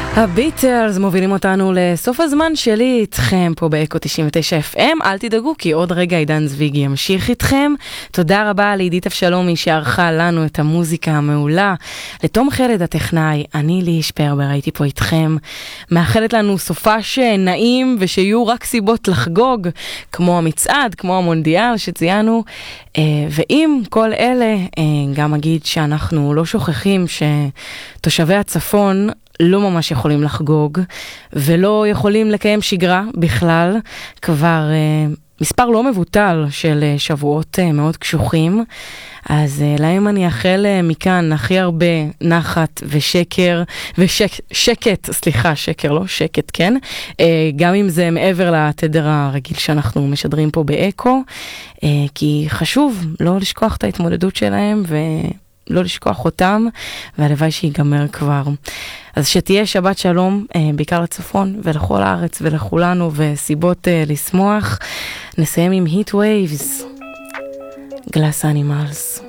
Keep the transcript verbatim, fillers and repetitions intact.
הביטלס מובילים אותנו לסוף הזמן שלי איתכם פה באקו תשעים ותשע אף אם. אל תדאגו כי עוד רגע עידן זוויגי ימשיך איתכם. תודה רבה לעידית אבשלומי שערכה לנו את המוזיקה המעולה, לתום חלד הטכנאי, אני לי שפרבר, הייתי פה איתכם. מאחלת לנו סופש נעים ושיהיו רק סיבות לחגוג, כמו המצעד, כמו המונדיאל שציינו. ועם כל אלה גם אגיד שאנחנו לא שוכחים שתושבי הצפון לא ממש יכולים לחגוג, ולא יכולים לקיים שגרה בכלל, כבר uh, מספר לא מבוטל של uh, שבועות uh, מאוד קשוחים, אז uh, להם אני אאחל uh, מכאן הכי הרבה נחת ושקר, ושקט, סליחה, שקר לא, שקט, כן, uh, גם אם זה מעבר לתדר הרגיל שאנחנו משדרים פה באקו, uh, כי חשוב לא לשכוח את ההתמודדות שלהם, ו... לא לשכוח אותם, והלוואי שיגמר כבר. אז שתהיה שבת שלום, בעיקר לצפון ולכל הארץ ולכולנו, וסיבות לשמוח. נסיים עם Heat Waves, Glass Animals.